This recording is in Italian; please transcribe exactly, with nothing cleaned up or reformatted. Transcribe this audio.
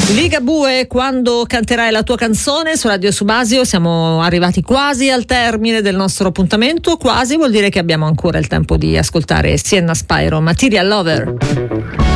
Ligabue, quando canterai la tua canzone su Radio Subasio. Siamo arrivati quasi al termine del nostro appuntamento. Quasi vuol dire che abbiamo ancora il tempo di ascoltare Sienna Spyro, Material Lover.